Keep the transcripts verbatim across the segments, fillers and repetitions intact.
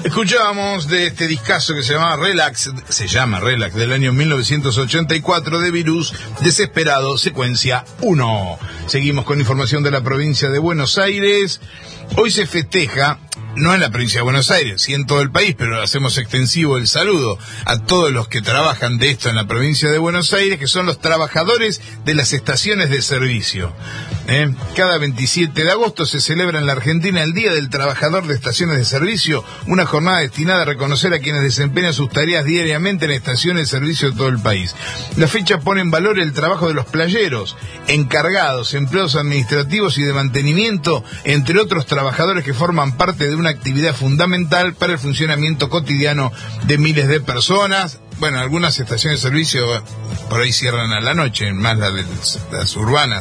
Escuchábamos de este discazo que se llama Relax, se llama Relax, del año mil novecientos ochenta y cuatro, de Virus, Desesperado, secuencia uno. Seguimos con información de la provincia de Buenos Aires. Hoy se festeja, no en la provincia de Buenos Aires, sí en todo el país, pero hacemos extensivo el saludo a todos los que trabajan de esto en la provincia de Buenos Aires, que son los trabajadores de las estaciones de servicio. ¿Eh? Cada veintisiete de agosto se celebra en la Argentina el Día del Trabajador de Estaciones de Servicio, una jornada destinada a reconocer a quienes desempeñan sus tareas diariamente en estaciones de servicio de todo el país. La fecha pone en valor el trabajo de los playeros, encargados, empleados administrativos y de mantenimiento, entre otros trabajadores que forman parte de una actividad fundamental para el funcionamiento cotidiano de miles de personas. Bueno, algunas estaciones de servicio por ahí cierran a la noche, más las, de, las urbanas,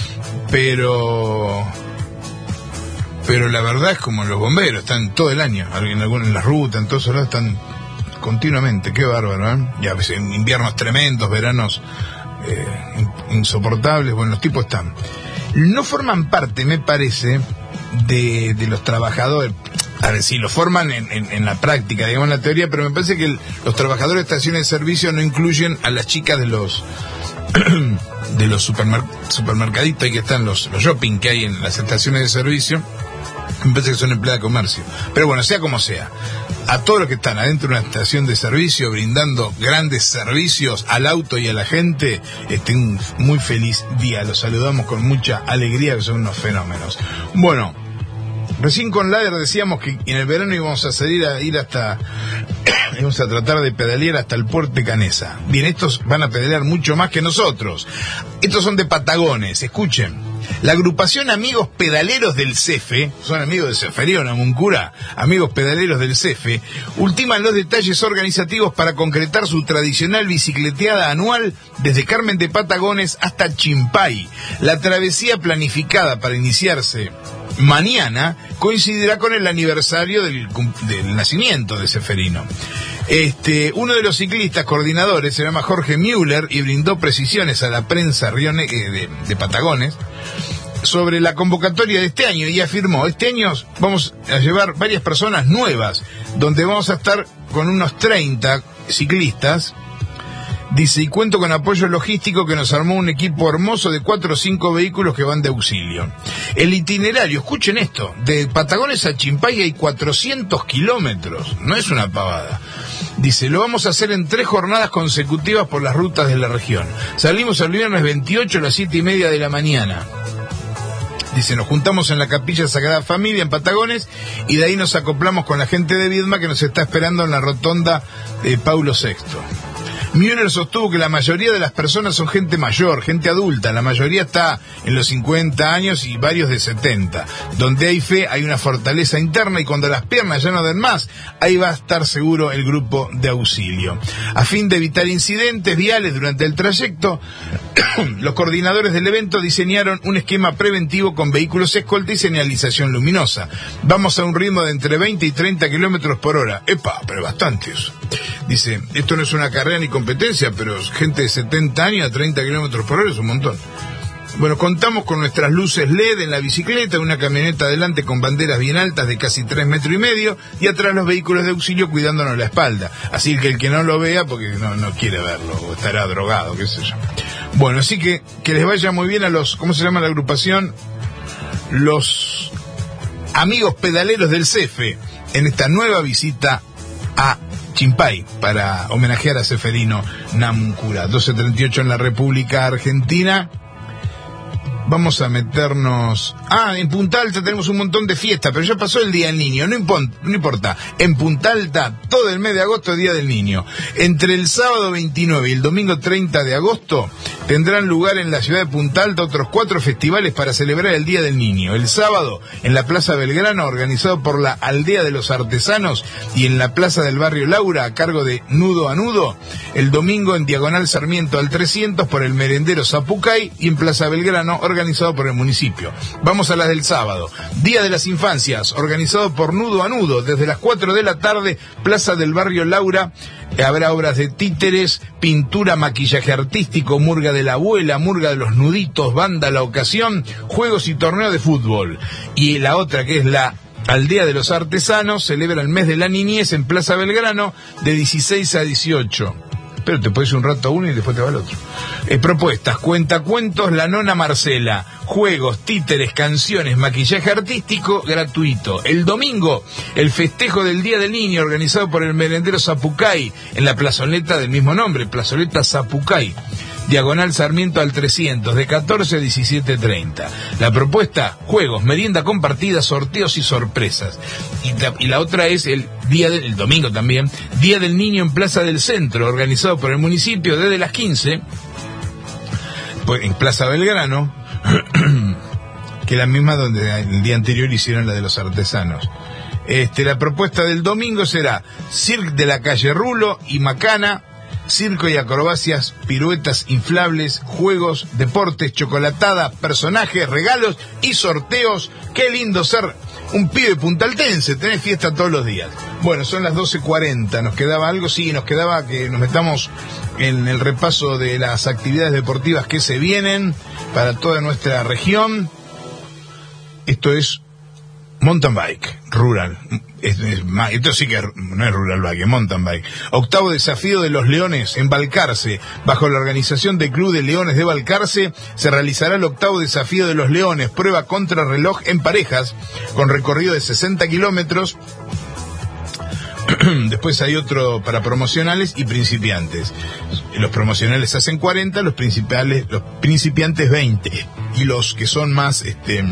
pero pero la verdad es como los bomberos, están todo el año, en, algunas, en las rutas, en todos lados están continuamente, qué bárbaro, ¿eh? Y a veces en inviernos tremendos, veranos eh, insoportables, bueno, los tipos están. No forman parte, me parece, de, de los trabajadores. A ver, sí, lo forman en, en, en la práctica, digamos, en la teoría, pero me parece que el, los trabajadores de estaciones de servicio no incluyen a las chicas de los de los supermer, supermercaditos, ahí que están los, los shopping que hay en las estaciones de servicio. Me parece que son empleadas de comercio. Pero bueno, sea como sea, a todos los que están adentro de una estación de servicio, brindando grandes servicios al auto y a la gente, este, un muy feliz día. Los saludamos con mucha alegría, que son unos fenómenos. Bueno, recién con Lader decíamos que en el verano íbamos a salir a ir hasta, íbamos a tratar de pedalear hasta el Puerto Canesa. Bien, estos van a pedalear mucho más que nosotros. Estos son de Patagones, escuchen. La agrupación Amigos Pedaleros del Cefe, son amigos de Ceferío, Namuncura, amigos pedaleros del Cefe, ultiman los detalles organizativos para concretar su tradicional bicicleteada anual desde Carmen de Patagones hasta Chimpay. La travesía planificada para iniciarse mañana coincidirá con el aniversario del, del nacimiento de Ceferino. Este, uno de los ciclistas coordinadores se llama Jorge Müller y brindó precisiones a la prensa Río ne- de, de Patagones sobre la convocatoria de este año y afirmó: este año vamos a llevar varias personas nuevas, donde vamos a estar con unos treinta ciclistas. Dice, y cuento con apoyo logístico que nos armó un equipo hermoso de cuatro o cinco vehículos que van de auxilio. El itinerario, escuchen esto, de Patagones a Chimpay hay cuatrocientos kilómetros, no es una pavada. Dice, lo vamos a hacer en tres jornadas consecutivas por las rutas de la región. Salimos el viernes veintiocho a las siete y media de la mañana. Dice, nos juntamos en la Capilla Sagrada Familia en Patagones y de ahí nos acoplamos con la gente de Viedma que nos está esperando en la rotonda de Paulo sexto. Müller sostuvo que la mayoría de las personas son gente mayor, gente adulta, la mayoría está en los cincuenta años y varios de setenta. Donde hay fe hay una fortaleza interna y cuando las piernas ya no den más, ahí va a estar seguro el grupo de auxilio. A fin de evitar incidentes viales durante el trayecto, los coordinadores del evento diseñaron un esquema preventivo con vehículos escolta y señalización luminosa. Vamos a un ritmo de entre veinte y treinta kilómetros por hora. Epa, pero bastantes. Dice, esto no es una carrera ni competencia, pero gente de setenta años a treinta kilómetros por hora es un montón. Bueno, contamos con nuestras luces L E D en la bicicleta, una camioneta adelante con banderas bien altas de casi tres metros y medio y atrás los vehículos de auxilio cuidándonos la espalda. Así que el que no lo vea, porque no, no quiere verlo, o estará drogado, qué sé yo. Bueno, así que que les vaya muy bien a los, ¿cómo se llama la agrupación? Los Amigos Pedaleros del Cefe en esta nueva visita a Chimpay para homenajear a Ceferino Namuncura. doce treinta y ocho en la República Argentina. Vamos a meternos... Ah, en Punta Alta tenemos un montón de fiestas, pero ya pasó el Día del Niño, no, impon... no importa. En Punta Alta, todo el mes de agosto, Día del Niño. Entre el sábado veintinueve y el domingo treinta de agosto, tendrán lugar en la ciudad de Punta Alta otros cuatro festivales para celebrar el Día del Niño. El sábado, en la Plaza Belgrano, organizado por la Aldea de los Artesanos, y en la Plaza del Barrio Laura, a cargo de Nudo a Nudo. El domingo, en Diagonal Sarmiento al trescientos, por el Merendero Zapucay, y en Plaza Belgrano, organizado por el municipio. Vamos a las del sábado. Día de las Infancias, organizado por Nudo a Nudo, desde las cuatro de la tarde, Plaza del Barrio Laura. Habrá obras de títeres, pintura, maquillaje artístico, murga de la abuela, murga de los nuditos, banda La Ocasión, juegos y torneo de fútbol. Y la otra, que es la al Día de los Artesanos, celebra el mes de la niñez en Plaza Belgrano de dieciséis a dieciocho. Pero te puedes ir un rato a uno y después te va al otro. Eh, propuestas, cuentacuentos, La Nona Marcela, juegos, títeres, canciones, maquillaje artístico gratuito. El domingo, el festejo del Día del Niño organizado por el merendero Zapucay en la plazoleta del mismo nombre, plazoleta Zapucay. Diagonal Sarmiento al trescientos, de catorce a diecisiete treinta. La propuesta, juegos, merienda compartida, sorteos y sorpresas. Y la, y la otra es el día del el domingo también, Día del Niño en Plaza del Centro, organizado por el municipio desde las quince, pues, en Plaza Belgrano, que la misma donde el día anterior hicieron la de los artesanos. Este, la propuesta del domingo será Cirque de la calle Rulo y Macana, circo y acrobacias, piruetas inflables, juegos, deportes, chocolatada, personajes, regalos y sorteos. Qué lindo ser un pibe puntaltense, tenés fiesta todos los días. Bueno, son las doce cuarenta, ¿nos quedaba algo? Sí, nos quedaba que nos metamos en el repaso de las actividades deportivas que se vienen para toda nuestra región. Esto es mountain bike, rural. Es, es, esto sí que no es rural bike, es mountain bike. Octavo desafío de los Leones en Balcarce. Bajo la organización del Club de Leones de Balcarce se realizará el octavo desafío de los Leones, prueba contrarreloj en parejas, con recorrido de sesenta kilómetros. Después hay otro para promocionales y principiantes. Los promocionales hacen cuarenta, los principales, los principiantes veinte. Y los que son más, este...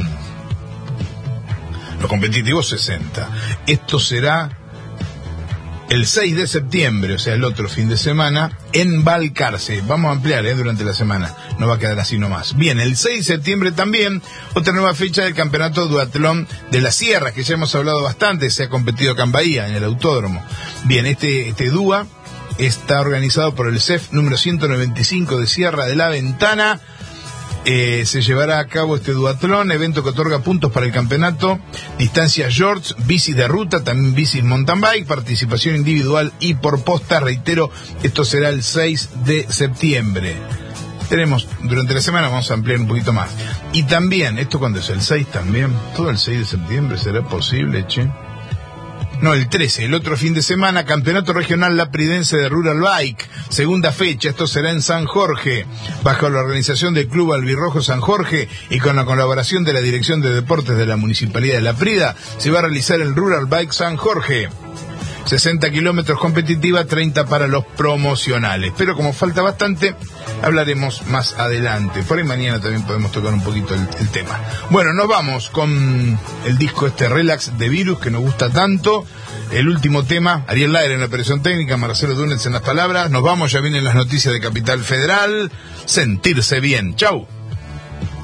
los competitivos sesenta. Esto será el seis de septiembre, o sea, el otro fin de semana, en Balcarce. Vamos a ampliar ¿eh? durante la semana, no va a quedar así nomás. Bien, el seis de septiembre también, otra nueva fecha del Campeonato Duatlón de las Sierras, que ya hemos hablado bastante, se ha competido acá en Bahía, en el autódromo. Bien, este, este DUA está organizado por el C E F número ciento noventa y cinco de Sierra de la Ventana. Eh, se llevará a cabo este duatlón, evento que otorga puntos para el campeonato, distancias shorts, bicis de ruta, también bicis mountain bike, participación individual y por posta. Reitero, esto será el seis de septiembre. Tenemos, durante la semana vamos a ampliar un poquito más. Y también, ¿esto cuándo es? ¿El seis también? ¿Todo el seis de septiembre será posible, che? No, el trece, el otro fin de semana, Campeonato Regional Lapridense de Rural Bike, segunda fecha, esto será en San Jorge, bajo la organización del Club Albirrojo San Jorge y con la colaboración de la Dirección de Deportes de la Municipalidad de Laprida, se va a realizar el Rural Bike San Jorge. sesenta kilómetros competitiva, treinta para los promocionales. Pero como falta bastante, hablaremos más adelante. Por ahí mañana también podemos tocar un poquito el, el tema. Bueno, nos vamos con el disco este Relax de Virus, que nos gusta tanto. El último tema, Ariel Laer en la operación técnica, Marcelo Túnez en las palabras. Nos vamos, ya vienen las noticias de Capital Federal. Sentirse bien. Chau.